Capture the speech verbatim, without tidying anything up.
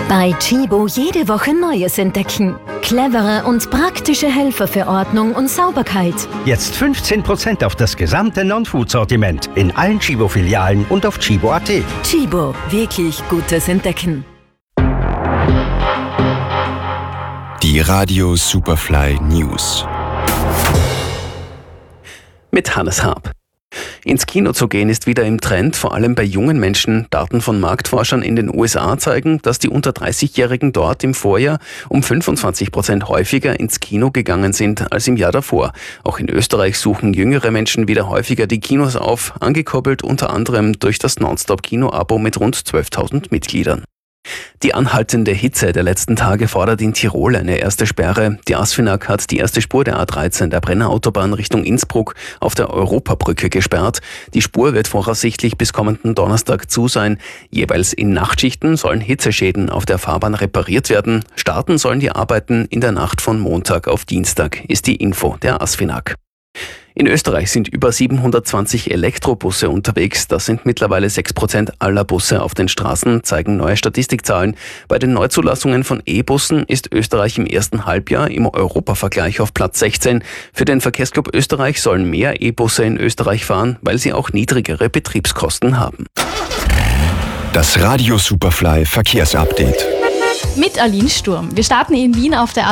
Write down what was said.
Bei Tchibo jede Woche Neues entdecken. Clevere und praktische Helfer für Ordnung und Sauberkeit. Jetzt fünfzehn Prozent auf das gesamte Non-Food-Sortiment in allen Tchibo-Filialen und auf tchibo punkt at. Tchibo, wirklich gutes Entdecken. Die Radio Superfly News. Mit Hannes Haab. Ins Kino zu gehen ist wieder im Trend, vor allem bei jungen Menschen. Daten von Marktforschern in den U S A zeigen, dass die unter dreißig-Jährigen dort im Vorjahr um fünfundzwanzig Prozent häufiger ins Kino gegangen sind als im Jahr davor. Auch in Österreich suchen jüngere Menschen wieder häufiger die Kinos auf, angekoppelt unter anderem durch das Nonstop-Kino-Abo mit rund zwölftausend Mitgliedern. Die anhaltende Hitze der letzten Tage fordert in Tirol eine erste Sperre. Die ASFINAG hat die erste Spur der A dreizehn der Brennerautobahn Richtung Innsbruck auf der Europabrücke gesperrt. Die Spur wird voraussichtlich bis kommenden Donnerstag zu sein. Jeweils in Nachtschichten sollen Hitzeschäden auf der Fahrbahn repariert werden. Starten sollen die Arbeiten in der Nacht von Montag auf Dienstag, ist die Info der ASFINAG. In Österreich sind über siebenhundertzwanzig Elektrobusse unterwegs. Das sind mittlerweile sechs Prozent aller Busse auf den Straßen, zeigen neue Statistikzahlen. Bei den Neuzulassungen von E-Bussen ist Österreich im ersten Halbjahr im Europavergleich auf Platz sechzehn. Für den Verkehrsclub Österreich sollen mehr E-Busse in Österreich fahren, weil sie auch niedrigere Betriebskosten haben. Das Radio Superfly Verkehrsupdate. Mit Aline Sturm. Wir starten in Wien auf der